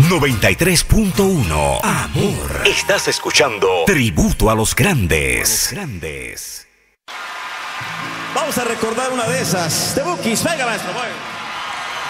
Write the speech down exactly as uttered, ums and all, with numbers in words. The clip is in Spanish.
noventa y tres punto uno. Amor. Estás escuchando Tributo a los Grandes. A los Grandes. Vamos a recordar una de esas. The Bookies, venga maestro, bueno.